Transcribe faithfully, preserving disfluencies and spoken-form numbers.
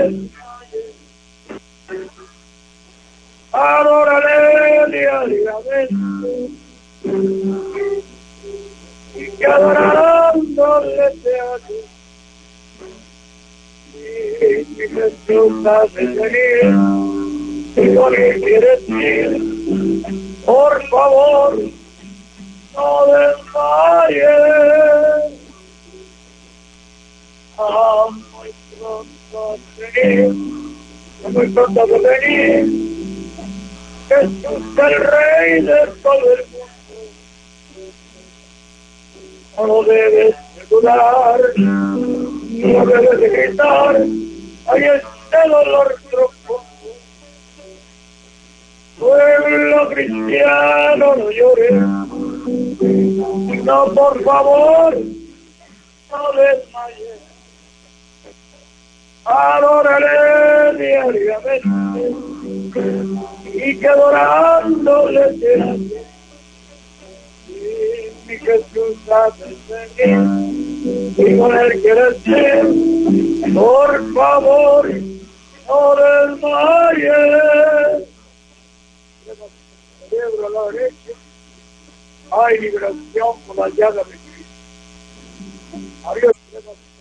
desmayes. Adórale diariamente y que adorándole te hace. Y mi Jesús hace venir y con él quieres ir. Por favor, no desmayes. Ah, muy pronto venir, muy pronto venir. Jesús el Rey de todo el mundo. No lo debes de dudar, no lo debes de gritar. Ahí está el dolor profundo. Pueblo cristiano, no llores. No, por favor, no desmayes. Adórale diariamente y que adorándole te hace. Y mi Jesús hace venir y con él quieres ser. Por favor, no desmayes. Cerebro a la derecha. Hay liberación por la llaga de Cristo. Adiós.